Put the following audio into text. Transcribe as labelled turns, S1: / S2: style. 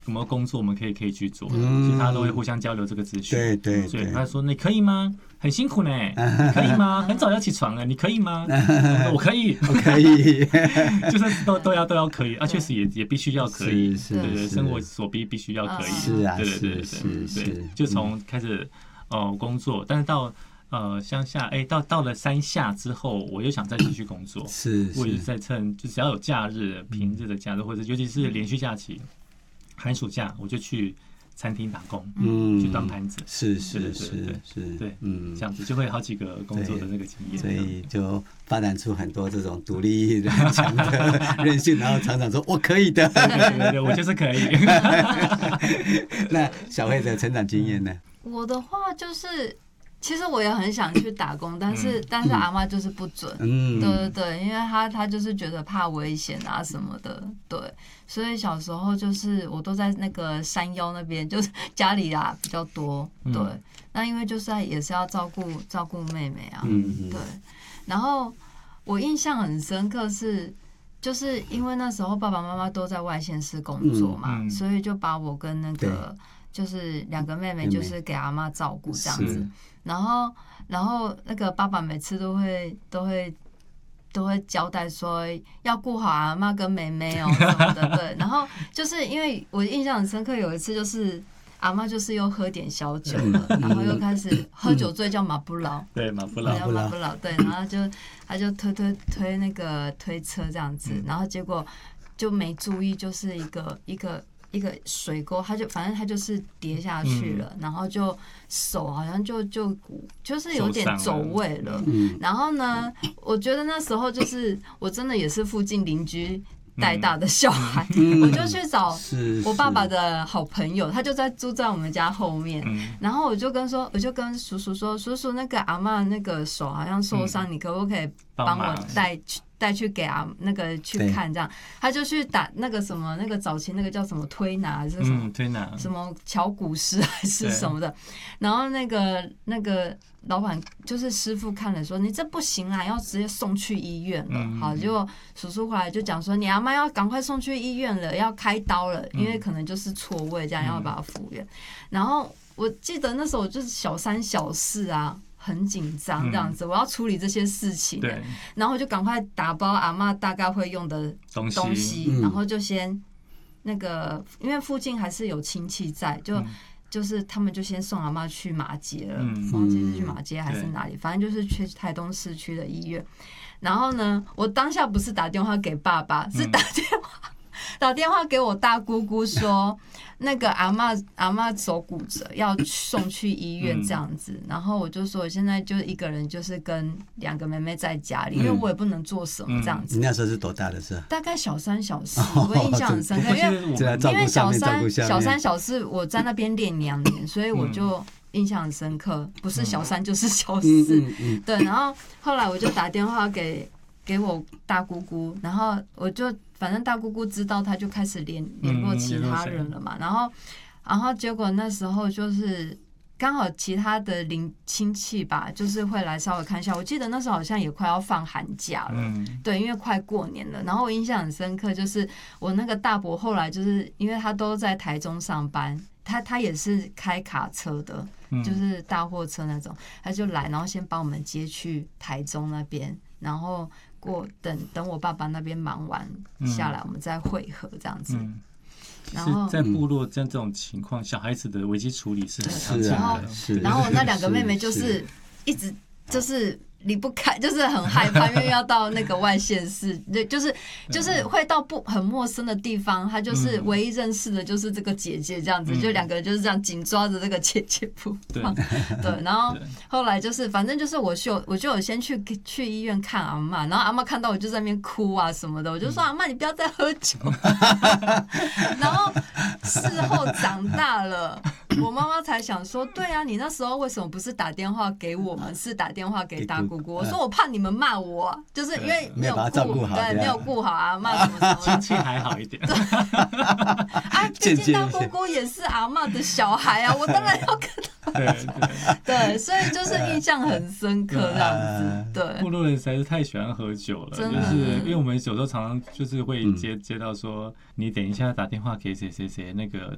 S1: 有没有工作我们可以去做的，其实大家都会互相交流这个资讯。
S2: 对，
S1: 所以他说你可以吗？很辛苦呢，你可以吗？很早要起床了，你可以吗？我可以，
S2: 我可以，
S1: 就是都要可以啊，确实也必须要可以，对，生活所逼必须要可以，
S2: 是啊，
S1: 对，就从开始工作，但是到乡下，到了山下之后，我又想再继续工作，我也是在趁就只要有假日、平日的假日，或者尤其是连续假期。寒暑假我就去餐厅打工，去端盘子，
S2: 是，
S1: 对，这样子就会好几个工作的那个经验，
S2: 所以就发展出很多这种独立强的韧性，然后常常说我可以的，
S1: 对，我就是可以。
S2: 那小慧的成长经验呢？
S3: 我的话就是。其实我也很想去打工，但是阿嬷就是不准，对，因为她就是觉得怕危险啊什么的，对，所以小时候就是我都在那个山腰那边，就是家里啊比较多，对，那因为就是也是要照顾妹妹啊，对，然后我印象很深刻是。就是因为那时候爸爸妈妈都在外县市工作嘛，所以就把我跟那个就是2个妹妹，就是给阿嬷照顾这样子。然后那个爸爸每次都会交代说要顾好阿嬷跟妹妹哦什么的，对。然后就是因为我印象很深刻，有一次就是阿嬷就是又喝点小酒了，然后又开始喝酒醉叫马布劳，
S1: 对，马布劳，
S3: 对，然后他就推那个推车这样子，然后结果就没注意，就是一个水沟，反正他就是跌下去了，然后就手好像就是有点走位了，然后呢，我觉得那时候就是我真的也是附近邻居带大的小孩，我就去找我爸爸的好朋友，他就住在我们家后面，然后我就跟叔叔说，叔叔那个阿嬷那个手好像受伤，你可不可以帮我带去给那个去看这样？他就去打那个什么那个早期那个叫什么推拿还是什么
S1: 推拿
S3: 什么巧骨师还是什么的，然后那个老板就是师傅看了说你这不行啊，要直接送去医院了。好，结果叔叔回来就讲说你阿嬷要赶快送去医院了，要开刀了，因为可能就是错位这样，要把它复原。然后我记得那时候就是小3小4啊。很紧张这样子，我要处理这些事情，然后就赶快打包阿嬷大概会用的东西，然后就先那个，因为附近还是有亲戚在，就是他们就先送阿嬷去马街了，忘记是去马街还是哪里，反正就是去台东市区的医院。然后呢，我当下不是打电话给爸爸，是打电话给我大姑姑说，那个阿嬷手骨折要送去医院这样子，然后我就说我现在就一个人，就是跟2个妹妹在家里，因为我也不能做什么这样子。
S2: 你那时候是多大的事？
S3: 大概小3小4，我印象很深刻，因为小3小4我在那边练2年，所以我就印象很深刻，不是小3就是小4。对，然后后来我就打电话给我大姑姑，然后我就反正大姑姑知道，她就开始联络其他人了嘛。然后结果那时候就是刚好其他的亲戚吧，就是会来稍微看一下。我记得那时候好像也快要放寒假了，对，因为快过年了。然后我印象很深刻，就是我那个大伯后来就是因为他都在台中上班，他也是开卡车的，就是大货车那种，他就来，然后先把我们接去台中那边，然后等我爸爸那边忙完下来，我们再会合这样子。然后
S1: 在部落这种情况，小孩子的危机处理是很常见的。
S3: 然后我那2个妹妹就是一直就是离不开，就是很害怕，因为要到那个外县市，就是会到很陌生的地方，她就是唯一认识的就是这个姐姐这样子，就2个人就是这样紧抓着这个姐姐不放。对，然后后来就是反正就是我就有先去医院看阿嬷，然后阿嬷看到我就在那边哭啊什么的，我就说阿嬷你不要再喝酒。然后事后长大了，我妈妈才想说，对啊，你那时候为什么不是打电话给我们，是打电话给大姑姑？我说我怕你们骂我，就是因为没有顾好，对，没有顾好阿嬷什么什么的。
S1: 亲戚还好一点。
S3: 啊，毕竟大姑姑也是阿嬷的小孩啊，我当然要跟她。对，所以就是印象很深刻这样子。对，
S1: 部落人实在是太喜欢喝酒了，就是因为我们有时候常常就是会接到说，你等一下打电话给谁谁谁，那个